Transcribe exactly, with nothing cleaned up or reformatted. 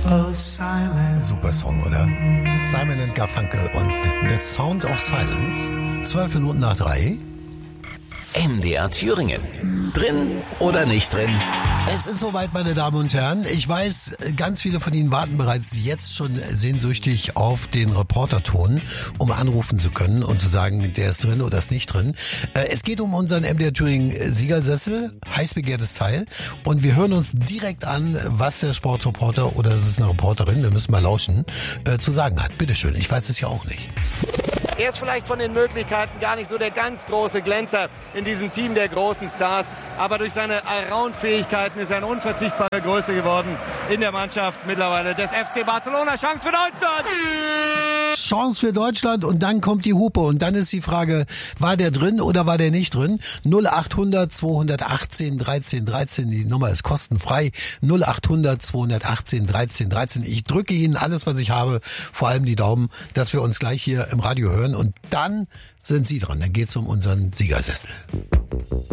Super Song, oder? Simon and Garfunkel und The Sound of Silence. Zwölf Minuten nach drei. M D R Thüringen. Drin oder nicht drin? Es ist soweit, meine Damen und Herren. Ich weiß, ganz viele von Ihnen warten bereits jetzt schon sehnsüchtig auf den Reporterton, um anrufen zu können und zu sagen, der ist drin oder ist nicht drin. Es geht um unseren M D R Thüringen Siegersessel, heiß begehrtes Teil. Und wir hören uns direkt an, was der Sportreporter, oder es ist eine Reporterin, wir müssen mal lauschen, zu sagen hat. Bitteschön, ich weiß es ja auch nicht. Er ist vielleicht von den Möglichkeiten gar nicht so der ganz große Glänzer in diesem Team der großen Stars, aber durch seine Allround-Fähigkeiten ist er eine unverzichtbare Größe geworden in der Mannschaft mittlerweile des F C Barcelona. Chance für Deutschland! Chance für Deutschland und dann kommt die Hupe und dann ist die Frage, war der drin oder war der nicht drin? null acht hundert zweihundertachtzehn dreizehn dreizehn, die Nummer ist kostenfrei. null acht hundert zweihundertachtzehn dreizehn dreizehn. Ich drücke Ihnen alles, was ich habe, vor allem die Daumen, dass wir uns gleich hier im Radio hören und dann sind Sie dran. Dann geht's um unseren Siegersessel.